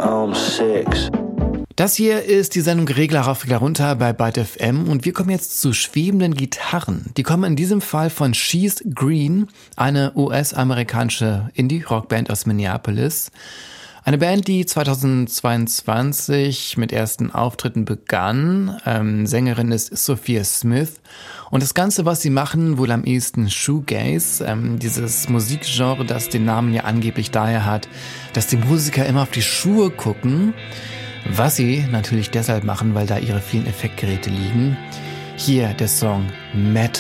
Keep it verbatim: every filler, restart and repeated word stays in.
I'm six. Das hier ist die Sendung Regler rauf, Regler runter bei Byte F M und wir kommen jetzt zu schwebenden Gitarren. Die kommen in diesem Fall von She's Green, eine U S-amerikanische Indie-Rockband aus Minneapolis. Eine Band, die zweitausendzweiundzwanzig mit ersten Auftritten begann. Ähm, Sängerin ist Sophia Smith. Und das Ganze, was sie machen, wohl am ehesten Shoegaze. Ähm, dieses Musikgenre, das den Namen ja angeblich daher hat, dass die Musiker immer auf die Schuhe gucken. Was sie natürlich deshalb machen, weil da ihre vielen Effektgeräte liegen. Hier der Song Metal.